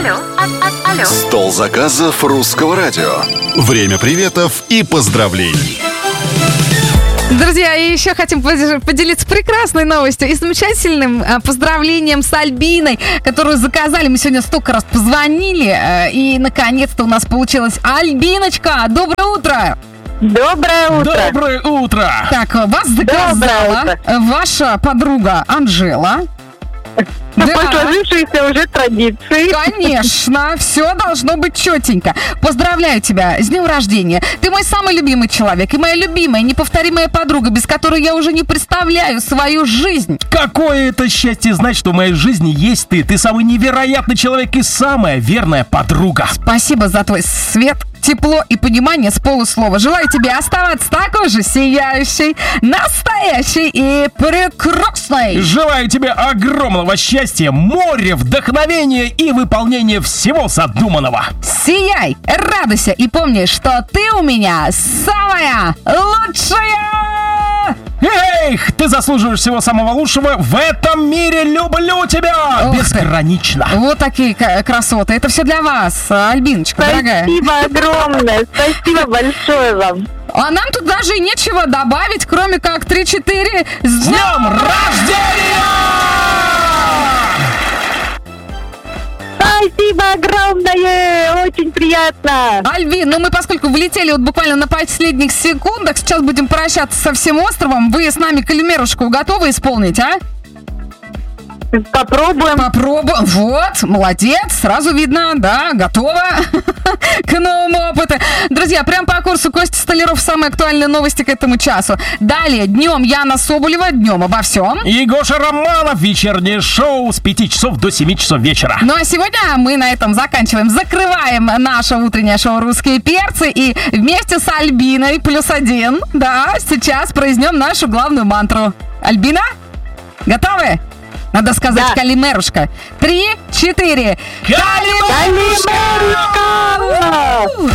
Алло. Стол заказов русского радио. Время приветов и поздравлений. Друзья, и еще хотим поделиться прекрасной новостью и замечательным поздравлением с Альбиной, которую заказали. Мы сегодня столько раз позвонили, и наконец-то у нас получилось. Альбиночка, доброе утро! Доброе утро! Доброе утро! Так, вас заказала ваша подруга Анжела. По сложившейся уже традиции. Конечно, все должно быть четенько. Поздравляю тебя с днем рождения. Ты мой самый любимый человек и моя любимая, неповторимая подруга, без которой я уже не представляю свою жизнь. Какое это счастье знать, что в моей жизни есть ты. Ты самый невероятный человек и самая верная подруга. Спасибо за твой свет, тепло и понимание с полуслова. Желаю тебе оставаться такой же сияющей, настоящей и прекрасной. Желаю тебе огромного счастья, моря, вдохновения и выполнения всего задуманного. Сияй, радуйся и помни, что ты у меня самая лучшая! Эх, ты заслуживаешь всего самого лучшего в этом мире. Люблю тебя безгранично. Вот такие красоты. Это все для вас, Альбиночка, дорогая. Спасибо огромное. Спасибо большое вам. А нам тут даже и нечего добавить, кроме как 3-4 с днем рождения! Спасибо огромное! Очень приятно! Альбин, ну мы поскольку влетели вот буквально на последних секундах, сейчас будем прощаться со всем островом. Вы с нами Калимерушку готовы исполнить, а? Попробуем. Попробуем. Вот, молодец. Сразу видно, да, готова к новому опыту. Друзья, прям по курсу Костя Столяров самые актуальные новости к этому часу. Далее, днем Яна Соболева, днем обо всем. И Гоша Романов, вечернее шоу с 5 часов до 7 часов вечера. Ну а сегодня мы на этом закрываем наше утреннее шоу «Русские перцы». И вместе с Альбиной +1, да, сейчас произнем нашу главную мантру. Альбина, готовы? Надо сказать, да. Калимерушка. 3-4. Калимерушка!